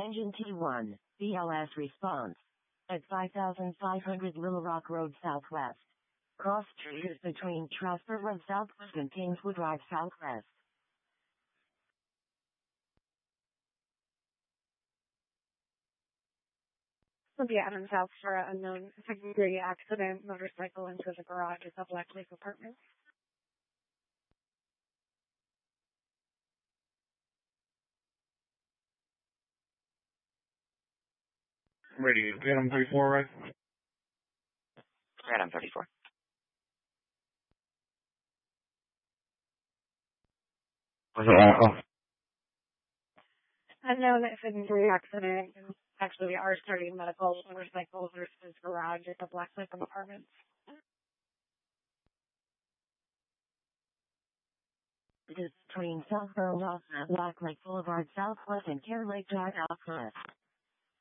Engine T1, BLS response. At 5500 Little Rock Road Southwest. Cross street is between Trusper Road Southwest and Kingswood Drive Southwest. Cynthia Adams House for an unknown second-degree accident, motorcycle into the garage at the Black Lake Apartments. Ready, Adam 34, right? Adam 34. What's it? Unknown second-degree accident, and actually R30 medical motorcycle versus garage at the Black Lake Apartments. It is between South Burlington and Black Lake Boulevard Southwest and Care Lake Drive Southwest.